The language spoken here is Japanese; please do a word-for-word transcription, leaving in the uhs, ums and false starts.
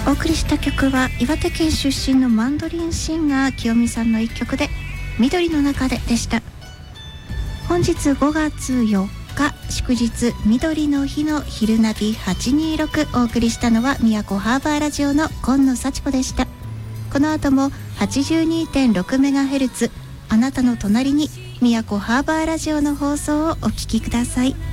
お送りした曲は岩手県出身のマンドリンシンガー清美さんの一曲で緑の中ででした。本日ごがつよっか祝日緑の日の昼ナビはちにーろく、お送りしたのは宮古ハーバーラジオの今野幸子でした。この後も はちじゅうにてんろくメガヘルツ あなたの隣に宮古ハーバーラジオの放送をお聞きください。